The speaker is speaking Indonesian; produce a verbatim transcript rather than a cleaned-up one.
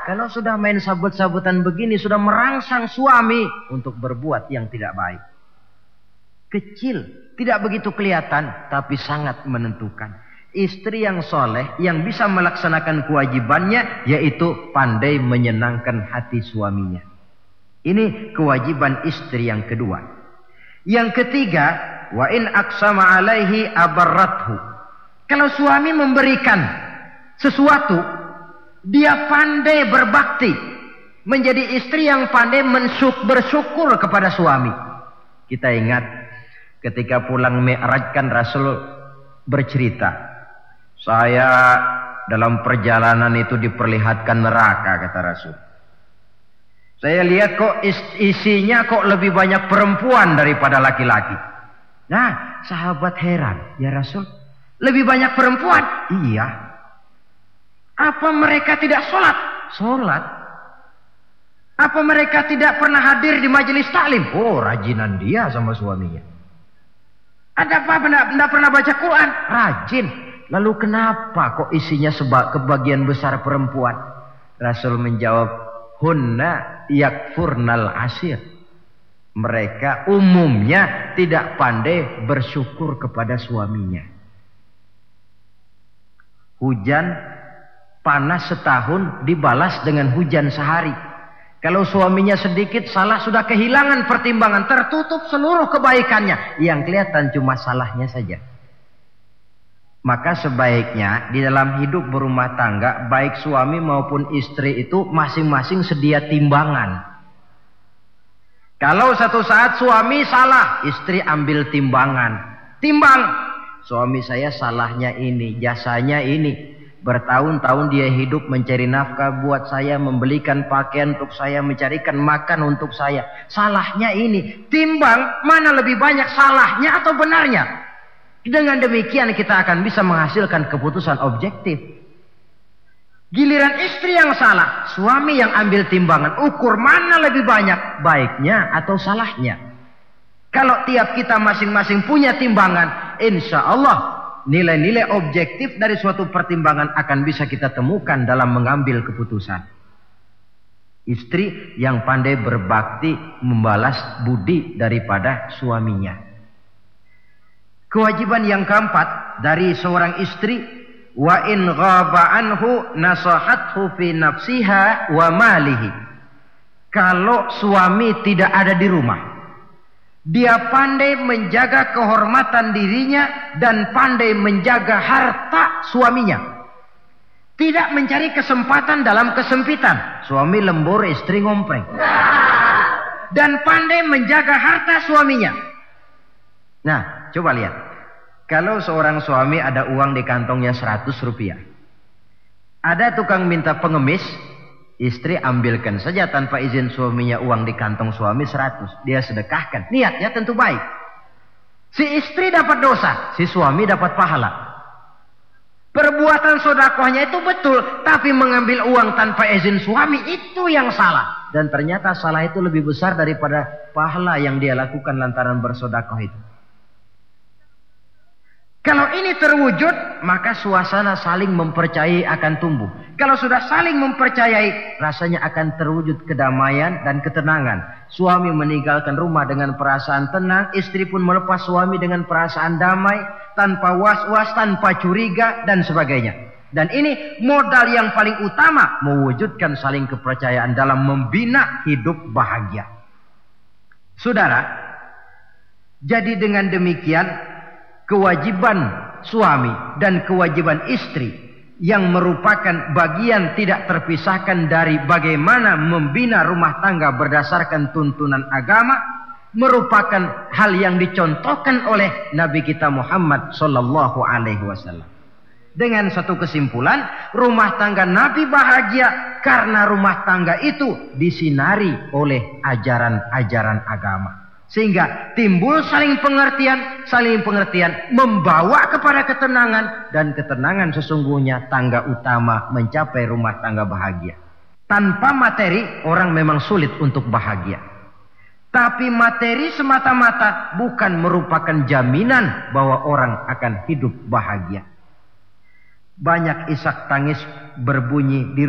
kalau sudah main sabut-sabutan begini, sudah merangsang suami untuk berbuat yang tidak baik. Kecil, tidak begitu kelihatan, tapi sangat menentukan. Istri yang soleh, yang bisa melaksanakan kewajibannya, yaitu pandai menyenangkan hati suaminya. Ini kewajiban istri yang kedua. Yang ketiga, wa in aqsama alaihi abarrathu. Kalau suami memberikan sesuatu, dia pandai berbakti, menjadi istri yang pandai mensyuk, bersyukur kepada suami. Kita ingat ketika pulang Mi'raj kan Rasul bercerita, saya dalam perjalanan itu diperlihatkan neraka, kata Rasul. Saya lihat kok isinya kok lebih banyak perempuan daripada laki-laki. Nah, sahabat heran, ya Rasul, lebih banyak perempuan? Iya. Apa mereka tidak sholat? Sholat. Apa mereka tidak pernah hadir di majelis taklim? Oh, rajinan dia sama suaminya. Ada apa? Tidak pernah baca Quran? Rajin. Lalu kenapa kok isinya sebab kebagian besar perempuan? Rasul menjawab, hunna yakfurnal ashir. Mereka umumnya tidak pandai bersyukur kepada suaminya. Hujan panas setahun dibalas dengan hujan sehari. Kalau suaminya sedikit salah, sudah kehilangan pertimbangan, tertutup seluruh kebaikannya. Yang kelihatan cuma salahnya saja. Maka sebaiknya di dalam hidup berumah tangga, baik suami maupun istri itu masing-masing sedia timbangan. Kalau satu saat suami salah, istri ambil timbangan. Timbang, suami saya salahnya ini, jasanya ini. Bertahun-tahun dia hidup mencari nafkah buat saya, membelikan pakaian untuk saya, mencarikan makan untuk saya. Salahnya ini. Timbang mana lebih banyak salahnya atau benarnya. Dengan demikian kita akan bisa menghasilkan keputusan objektif. Giliran istri yang salah, suami yang ambil timbangan, ukur mana lebih banyak baiknya atau salahnya. Kalau tiap kita masing-masing punya timbangan, insya Allah nilai-nilai objektif dari suatu pertimbangan akan bisa kita temukan dalam mengambil keputusan. Istri yang pandai berbakti membalas budi daripada suaminya. Kewajiban yang keempat dari seorang istri, wa in ghaba anhu nasahathu fi nafsiha wa malihi. Kalau suami tidak ada di rumah, dia pandai menjaga kehormatan dirinya dan pandai menjaga harta suaminya. Tidak mencari kesempatan dalam kesempitan. Suami lembur, istri ngompreng. Dan pandai menjaga harta suaminya. Nah, coba lihat. Kalau seorang suami ada uang di kantongnya seratus rupiah. Ada tukang minta pengemis, istri ambilkan saja tanpa izin suaminya uang di kantong suami seratus. Dia sedekahkan. Niatnya tentu baik. Si istri dapat dosa, si suami dapat pahala. Perbuatan sedekahnya itu betul, tapi mengambil uang tanpa izin suami itu yang salah. Dan ternyata salah itu lebih besar daripada pahala yang dia lakukan lantaran bersedekah itu. Kalau ini terwujud, maka suasana saling mempercayai akan tumbuh. Kalau sudah saling mempercayai, rasanya akan terwujud kedamaian dan ketenangan. Suami meninggalkan rumah dengan perasaan tenang, istri pun melepas suami dengan perasaan damai, tanpa was-was, tanpa curiga, dan sebagainya. Dan ini modal yang paling utama, mewujudkan saling kepercayaan dalam membina hidup bahagia. Saudara, jadi dengan demikian, kewajiban suami dan kewajiban istri yang merupakan bagian tidak terpisahkan dari bagaimana membina rumah tangga berdasarkan tuntunan agama, merupakan hal yang dicontohkan oleh Nabi kita Muhammad sallallahu alaihi wasallam. Dengan satu kesimpulan, rumah tangga Nabi bahagia karena rumah tangga itu disinari oleh ajaran-ajaran agama. Sehingga timbul saling pengertian, saling pengertian membawa kepada ketenangan, dan ketenangan sesungguhnya tangga utama mencapai rumah tangga bahagia. Tanpa materi orang memang sulit untuk bahagia. Tapi materi semata-mata bukan merupakan jaminan bahwa orang akan hidup bahagia. Banyak isak tangis berbunyi di